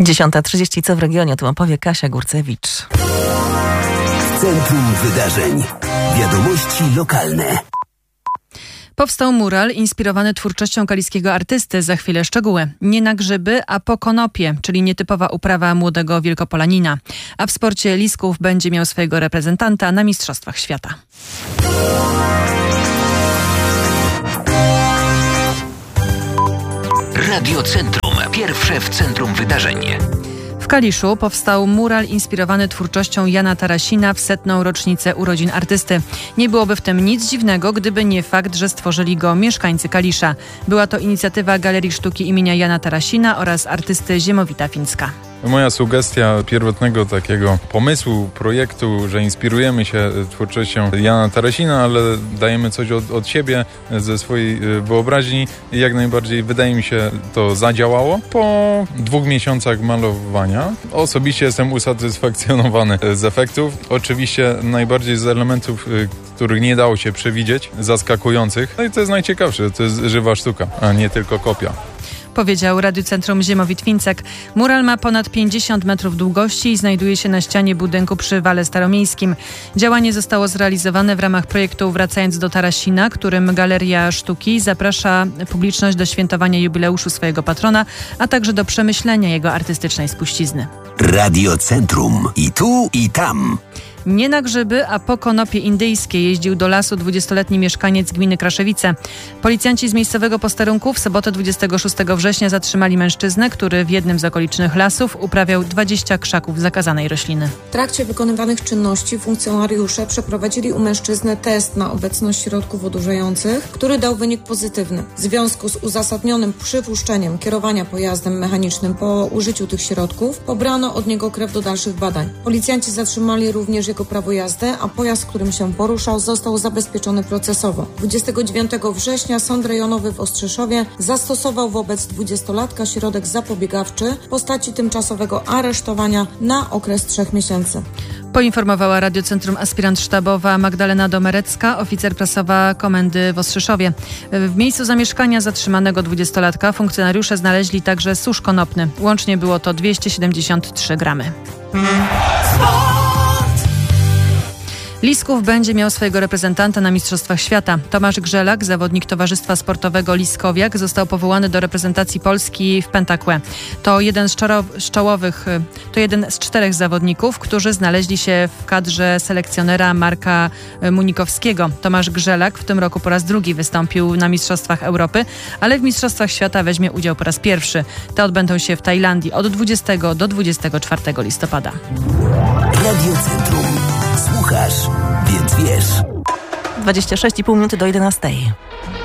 10:30. Co w regionie? O tym opowie Kasia Górcewicz. W centrum wydarzeń. Wiadomości lokalne. Powstał mural inspirowany twórczością kaliskiego artysty. Za chwilę szczegóły. Nie na grzyby, a po konopie, czyli nietypowa uprawa młodego wielkopolanina. A w sporcie Lisków będzie miał swojego reprezentanta na Mistrzostwach Świata. Radio Centrum. Pierwsze w centrum wydarzeń. W Kaliszu powstał mural inspirowany twórczością Jana Tarasina w 100. rocznicę urodzin artysty. Nie byłoby w tym nic dziwnego, gdyby nie fakt, że stworzyli go mieszkańcy Kalisza. Była to inicjatywa Galerii Sztuki imienia Jana Tarasina oraz artysty Ziemowita Fińska. Moja sugestia pierwotnego takiego pomysłu, projektu, że inspirujemy się twórczością Jana Tarasina, ale dajemy coś od siebie, ze swojej wyobraźni. I jak najbardziej, wydaje mi się, to zadziałało. Po 2 miesiącach malowania osobiście jestem usatysfakcjonowany z efektów. Oczywiście najbardziej z elementów, których nie dało się przewidzieć, zaskakujących. No i to jest najciekawsze, to jest żywa sztuka, a nie tylko kopia. Powiedział Radiu Centrum Ziemowit Fińcek. Mural ma ponad 50 metrów długości i znajduje się na ścianie budynku przy Wale Staromiejskim. Działanie zostało zrealizowane w ramach projektu Wracając do Tarasina, którym Galeria Sztuki zaprasza publiczność do świętowania jubileuszu swojego patrona, a także do przemyślenia jego artystycznej spuścizny. Radio Centrum. I tu, i tam. Nie na grzyby, a po konopie indyjskie jeździł do lasu 20-letni mieszkaniec gminy Kraszewice. Policjanci z miejscowego posterunku w sobotę 26 września zatrzymali mężczyznę, który w jednym z okolicznych lasów uprawiał 20 krzaków zakazanej rośliny. W trakcie wykonywanych czynności funkcjonariusze przeprowadzili u mężczyzny test na obecność środków odurzających, który dał wynik pozytywny. W związku z uzasadnionym przypuszczeniem kierowania pojazdem mechanicznym po użyciu tych środków pobrano od niego krew do dalszych badań. Policjanci zatrzymali również jego prawo jazdy, a pojazd, którym się poruszał, został zabezpieczony procesowo. 29 września Sąd Rejonowy w Ostrzeszowie zastosował wobec 20-latka środek zapobiegawczy w postaci tymczasowego aresztowania na okres 3 miesięcy. Poinformowała Radio Centrum aspirant sztabowa Magdalena Domerecka, oficer prasowa komendy w Ostrzeszowie. W miejscu zamieszkania zatrzymanego 20-latka funkcjonariusze znaleźli także susz konopny. Łącznie było to 273 gramy. Lisków będzie miał swojego reprezentanta na Mistrzostwach Świata. Tomasz Grzelak, zawodnik Towarzystwa Sportowego Liskowiak, został powołany do reprezentacji Polski w pentakłe. To jeden z 4 zawodników, którzy znaleźli się w kadrze selekcjonera Marka Munikowskiego. Tomasz Grzelak w tym roku po raz drugi wystąpił na Mistrzostwach Europy, ale w Mistrzostwach Świata weźmie udział po raz pierwszy. Te odbędą się w Tajlandii od 20 do 24 listopada. Radio Centrum. Słuchasz, więc wiesz. 26,5 minuty do 11.